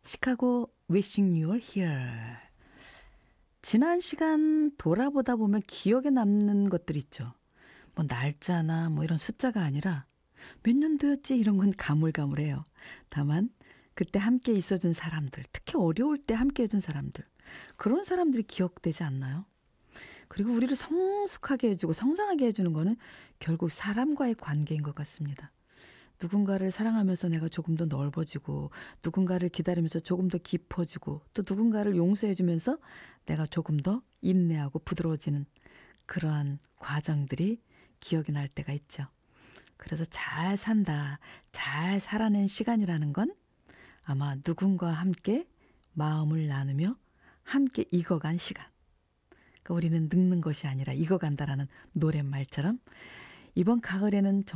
시카고 Wishing You Were Here. 지난 시간 돌아보다 보면 기억에 남는 것들 있죠. 뭐 날짜나 뭐 이런 숫자가 아니라 몇 년도였지 이런 건 가물가물해요. 다만 그때 함께 있어준 사람들, 특히 어려울 때 함께 해준 사람들, 그런 사람들이 기억되지 않나요? 그리고 우리를 성숙하게 해주고 성장하게 해주는 거는 결국 사람과의 관계인 것 같습니다. 누군가를 사랑하면서 내가 조금 더 넓어지고, 누군가를 기다리면서 조금 더 깊어지고, 또 누군가를 용서해주면서 내가 조금 더 인내하고 부드러워지는 그러한 과정들이 기억이 날 때가 있죠. 그래서 잘 산다, 잘 살아낸 시간이라는 건 아마 누군가와 함께 마음을 나누며 함께 익어간 시간. 그러니까 우리는 늙는 것이 아니라 익어간다라는 노랫말처럼 이번 가을에는